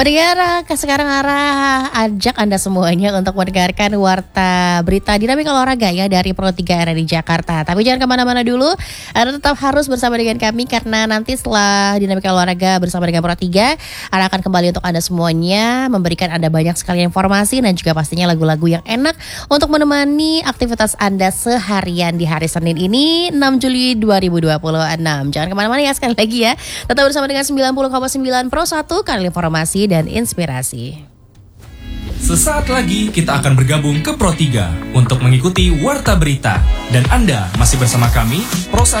Pendengar, sekarang ajak Anda semuanya untuk mendengarkan Warta Berita Dinamika Olahraga ya dari Pro 3 RRI di Jakarta. Tapi jangan kemana-mana dulu, Anda tetap harus bersama dengan kami karena nanti setelah Dinamika Olahraga bersama dengan Pro 3 Anda akan kembali untuk Anda semuanya, memberikan Anda banyak sekali informasi dan juga pastinya lagu-lagu yang enak untuk menemani aktivitas Anda seharian di hari Senin ini 6 Juli 2026. Jangan kemana-mana ya, sekali lagi ya, tetap bersama dengan 90,9 Pro 1 kanal informasi dan inspirasi. Sesaat lagi kita akan bergabung ke Pro 3 untuk mengikuti Warta Berita. Dan Anda masih bersama kami, Pro 1